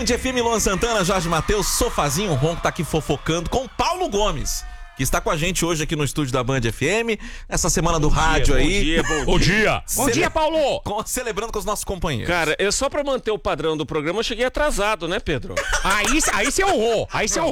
FM, Luan Santana, Jorge Mateus, Sofazinho Ronco tá aqui fofocando com Paulo Gomes, que está com a gente hoje aqui no estúdio da Band FM, essa semana do rádio aí. Bom dia. Bom dia, Paulo! Celebrando com os nossos companheiros. Cara, eu só pra manter o padrão do programa, eu cheguei atrasado, né, Pedro? Aí você honrou,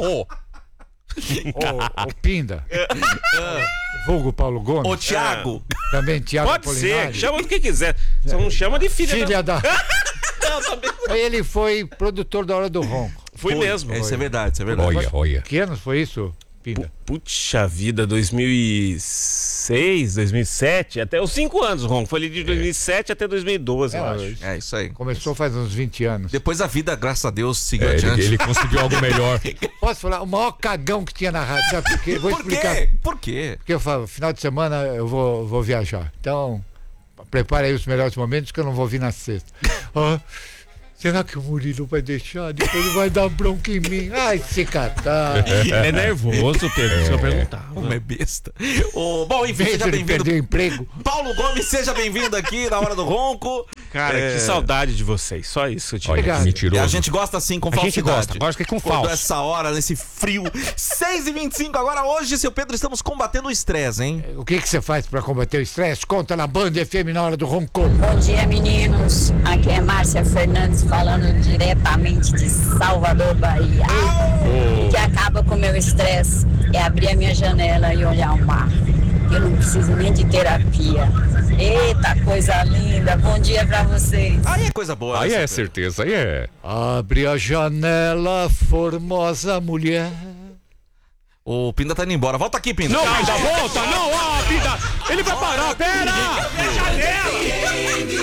Ô, Pinda. Vulgo Paulo Gomes. Ô, Thiago. Também Thiago Pode Apolinário. ser, chama do que quiser. Só não chama de filha. Filha da... Não, também. Ele foi produtor da Hora do Ronco. Fui mesmo. Isso é verdade, isso é verdade. Olha. Que anos foi isso, Pinda? Puxa vida, 2006, 2007, até os 5 anos, Ron. Foi ali de 2007 até 2012, eu acho. É isso aí. Começou faz uns 20 anos. Depois a vida, graças a Deus, seguiu adiante. Ele conseguiu algo melhor. Posso falar? O maior cagão que tinha na rádio. Sabe por quê? Vou Por explicar. quê? Por quê? Porque eu falo, final de semana eu vou viajar. Então, prepare aí os melhores momentos que eu não vou vir na sexta. Será que o Murilo vai deixar? Depois ele vai dar bronca em mim. Ai, se catar. É nervoso, Pedro, se eu perguntar. Como é besta. Bom, enfim, Veja seja ele bem-vindo. perder o emprego. Paulo Gomes, seja bem-vindo aqui na Hora do Ronco. Cara, que saudade de vocês. Só isso, eu te Olha, Obrigado. E mentiroso. a gente gosta assim, com A gente falsidade. gosta com Quando falso. essa hora, nesse frio. 6h25 agora, hoje, seu Pedro, estamos combatendo o estresse, hein? O que você faz pra combater o estresse? Conta na Band FM na Hora do Ronco. Bom dia, meninos. Aqui é Márcia Fernandes falando diretamente de Salvador, Bahia. O que acaba com o meu estresse é abrir a minha janela e olhar o mar. Eu não preciso nem de terapia. Eita, coisa linda. Bom dia pra vocês. Aí é coisa boa. Aí né, é seu Pedro? certeza, aí é. Abre a janela, formosa mulher. O Pinda tá indo embora. Volta aqui, Pinda. Não, Pinda, volta! Não, Pinda! Ele vai parar, pera!